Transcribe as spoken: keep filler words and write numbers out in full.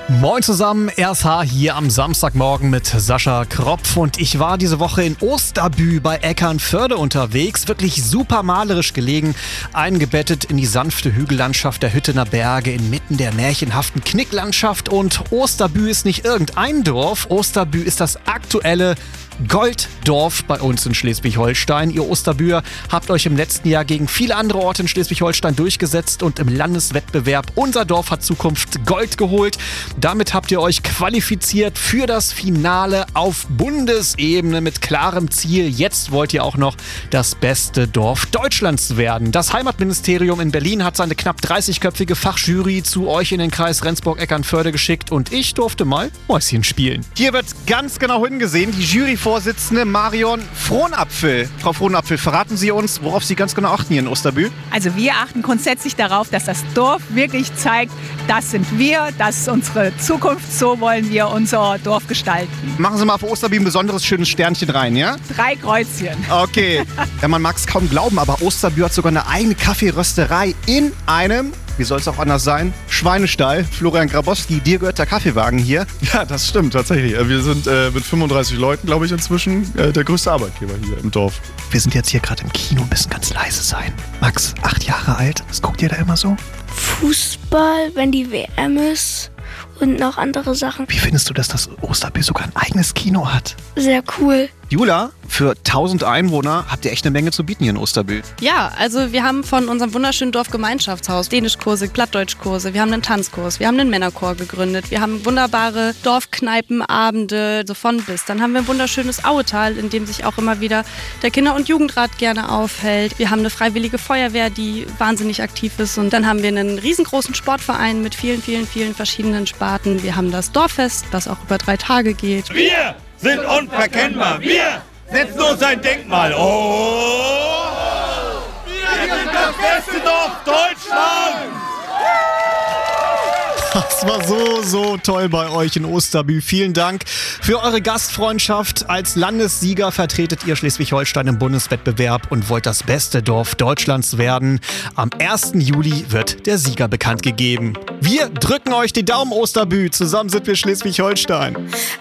Moin zusammen, R S H hier am Samstagmorgen mit Sascha Kropf und ich war diese Woche in Osterbü bei Eckernförde unterwegs, wirklich super malerisch gelegen, eingebettet in die sanfte Hügellandschaft der Hüttener Berge inmitten der märchenhaften Knicklandschaft. Und Osterbü ist nicht irgendein Dorf, Osterbü ist das aktuelle Golddorf bei uns in Schleswig-Holstein. Ihr Osterbüer habt euch im letzten Jahr gegen viele andere Orte in Schleswig-Holstein durchgesetzt und im Landeswettbewerb Unser Dorf hat Zukunft Gold geholt. Damit habt ihr euch qualifiziert für das Finale auf Bundesebene mit klarem Ziel. Jetzt wollt ihr auch noch das beste Dorf Deutschlands werden. Das Heimatministerium in Berlin hat seine knapp dreißigköpfige Fachjury zu euch in den Kreis Rendsburg-Eckernförde geschickt und ich durfte mal Mäuschen spielen. Hier wird ganz genau hingesehen. Die Juryvorsitzende Marion Frohnapfel. Frau Frohnapfel, verraten Sie uns, worauf Sie ganz genau achten hier in Osterbü? Also wir achten grundsätzlich darauf, dass das Dorf wirklich zeigt, das sind wir, das ist unsere Zukunft, so wollen wir unser Dorf gestalten. Machen Sie mal für Osterbü ein besonderes schönes Sternchen rein, ja? Drei Kreuzchen. Okay. Ja, man mag es kaum glauben, aber Osterbü hat sogar eine eigene Kaffeerösterei in einem, wie soll es auch anders sein, Schweinestall. Florian Grabowski, dir gehört der Kaffeewagen hier. Ja, das stimmt tatsächlich. Wir sind äh, mit fünfunddreißig Leuten, glaube ich, inzwischen äh, der größte Arbeitgeber hier im Dorf. Wir sind jetzt hier gerade im Kino, müssen ganz leise sein. Max, acht Jahre alt, was guckt ihr da immer so? Fußball, wenn die W M ist und noch andere Sachen. Wie findest du, dass das Osterbü sogar ein eigenes Kino hat? Sehr cool. Jula, für tausend Einwohner habt ihr echt eine Menge zu bieten hier in Osterbü. Ja, also wir haben von unserem wunderschönen Dorfgemeinschaftshaus Dänischkurse, Plattdeutschkurse, wir haben einen Tanzkurs, wir haben einen Männerchor gegründet, wir haben wunderbare Dorfkneipenabende, so von bis. Dann haben wir ein wunderschönes Auetal, in dem sich auch immer wieder der Kinder- und Jugendrat gerne aufhält. Wir haben eine freiwillige Feuerwehr, die wahnsinnig aktiv ist. Und dann haben wir einen riesengroßen Sportverein mit vielen, vielen, vielen verschiedenen Sparten. Wir haben das Dorffest, das auch über drei Tage geht. Wir sind unverkennbar. Wir setzen uns ein Denkmal. Oh! Wir sind das beste Dorf Deutschlands! Das war so, so toll bei euch in Osterbü. Vielen Dank für eure Gastfreundschaft. Als Landessieger vertretet ihr Schleswig-Holstein im Bundeswettbewerb und wollt das beste Dorf Deutschlands werden. Am ersten Juli wird der Sieger bekannt gegeben. Wir drücken euch die Daumen, Osterbü. Zusammen sind wir Schleswig-Holstein.